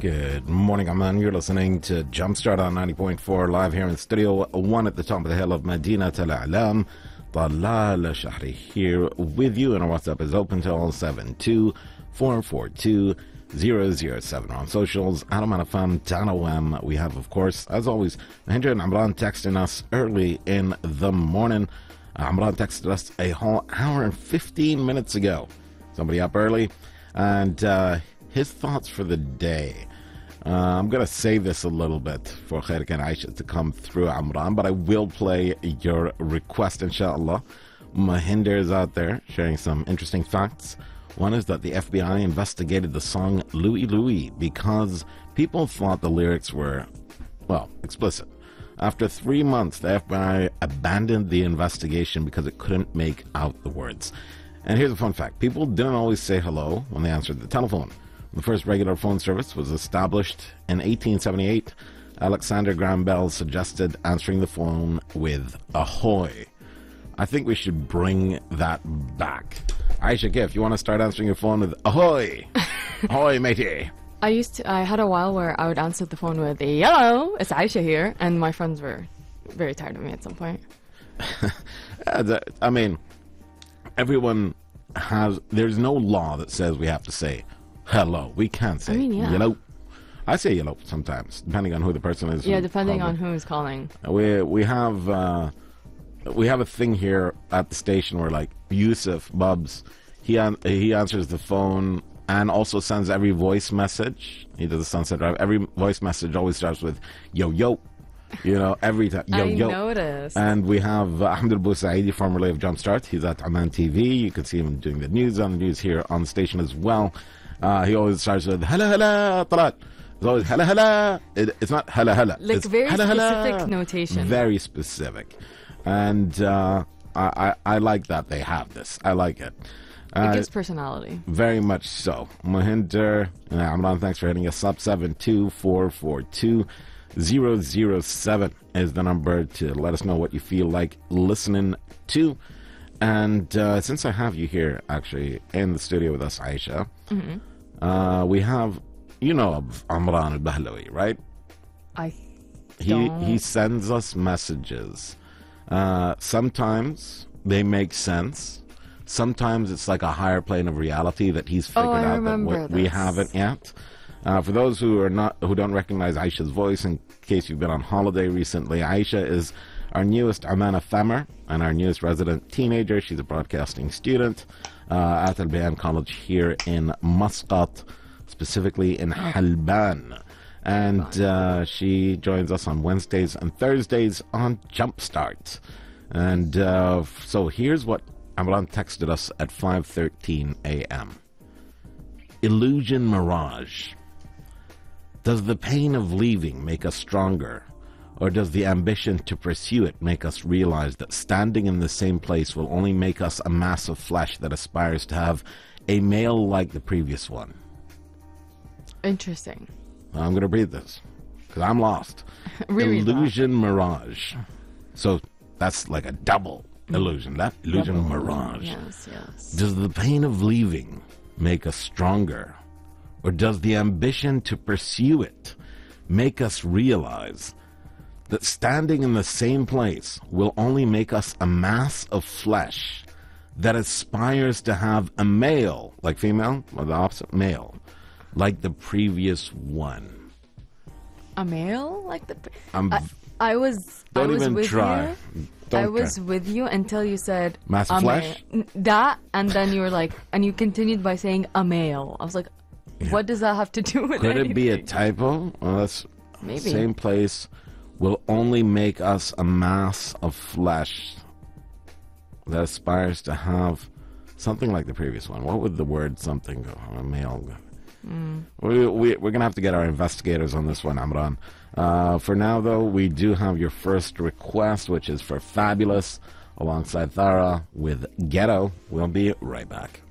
Good morning, Amman. You're listening to Jumpstart on 90.4 live here in Studio 1 at the top of the hill of Medina Tel Alam. Talal Shahri here with you, and our WhatsApp is open to all 72442-007. On socials, Adaman FM, Tanawam. We have, of course, as always, Mahinder and Amran texting us early in the morning. Amran texted us a whole hour and 15 minutes ago. Somebody up early, and his thoughts for the day. I'm going to save this a little bit for Khairik and Aisha to come through, Amran, but I will play your request, inshallah. Mahinder is out there sharing some interesting facts. One is that the FBI investigated the song Louie Louie because people thought the lyrics were, well, explicit. After 3 months, the FBI abandoned the investigation because it couldn't make out the words. And here's a fun fact. People didn't always say hello when they answered the telephone. The first regular phone service was established in 1878. Alexander Graham Bell suggested answering the phone with ahoy. I think we should bring that back. Aisha Kif, you want to start answering your phone with ahoy? Ahoy, matey. I had a while where I would answer the phone with hello, it's Aisha here, and my friends were very tired of me at some point. I mean, everyone has, there's no law that says we have to say hello. We can't say hello. I say hello sometimes, depending on who the person is. Yeah, depending on who's calling. We have a thing here at the station where, like, Yusuf Bubs, he answers the phone and also sends every voice message. He does a Sunset Drive. Every voice message always starts with yo yo. You know, every time. Yo, yo. I noticed. And we have Ahmed Al-Bousaidi, formerly of Jumpstart. He's at Amman TV. You can see him doing the news on the news here on the station as well. He always starts with hala hala talat. It's always hala hala. It's not hala hala. Like it's very hala, specific hala. notation. Very specific. And I like that they have this. I like it. It gives personality. Very much so. Mahinder and Amran, thanks for hitting us up. 72442-007 is the number to let us know what you feel like listening to. And since I have you here, actually, in the studio with us, Aisha, we have, you know, of Amran Al-Bahlawi, right? He sends us messages. Sometimes they make sense. Sometimes it's like a higher plane of reality that he's figured out that we haven't yet. For those who don't recognize Aisha's voice, in case you've been on holiday recently, Aisha is our newest Amman Ephemer and our newest resident teenager. She's a broadcasting student at Al Bayan College here in Muscat, specifically in Halban. And she joins us on Wednesdays and Thursdays on Jumpstart. And so here's what Amran texted us at 5:13 a.m. Illusion mirage. Does the pain of leaving make us stronger, or does the ambition to pursue it make us realize that standing in the same place will only make us a mass of flesh that aspires to have a male like the previous one? Interesting. I'm going to read this because I'm lost. Really Illusion mirage. So that's like a double illusion. That illusion mirage. Yes, yes. Does the pain of leaving make us stronger, or does the ambition to pursue it make us realize that standing in the same place will only make us a mass of flesh that aspires to have a male, like female, or the opposite, male, like the previous one? A male? Like the... I was with you until you said mass of flesh? That, and then you were like, and you continued by saying a male. I was like, what does that have to do with Could anything? it be a typo? Well, that's maybe. Same place will only make us a mass of flesh that aspires to have something like the previous one. What would the word something go? A male. We're going to have to get our investigators on this one, Amran. For now, though, we do have your first request, which is for Fabulous, alongside Thara with Ghetto. We'll be right back.